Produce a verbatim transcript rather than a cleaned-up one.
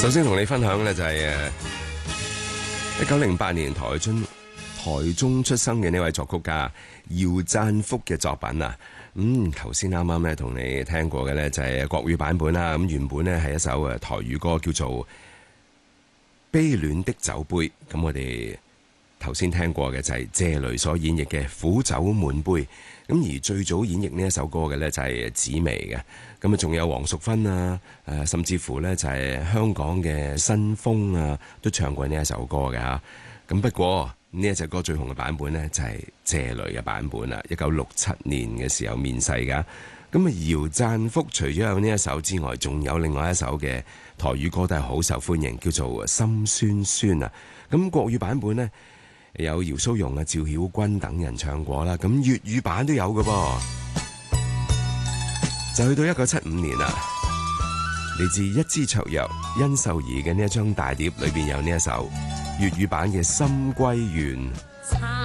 首先同你分享咧就係誒一九零八年台中台中出生嘅呢位作曲家姚贊福嘅作品啊。咁頭先啱啱咧同你聽過嘅咧就係國語版本啦。咁原本咧係一首誒台語歌，叫做《悲戀的酒杯》。咁我哋頭先聽過嘅就係謝雷所演繹嘅《苦酒滿杯》。咁而最早演繹呢一首歌嘅咧就係紫薇嘅。咁啊仲有黃淑芬啊，誒甚至乎咧就係香港嘅新風啊，都唱過呢一首歌嘅嚇。咁不過呢一隻歌最紅嘅版本呢，就係謝雷嘅版本啦，一九六七年嘅時候面世噶。咁啊，姚贊福除咗有呢一首之外，仲有另外一首嘅台語歌都係好受歡迎，叫做《心酸酸》啊。咁國語版本呢，有姚蘇蓉啊、趙曉君等人唱過啦。咁粵語版都有嘅噃，就去到一九七五年啦，嚟自一枝卓弱、殷秀儀嘅呢一張大碟裏邊有呢一首粵語版嘅《心歸願》。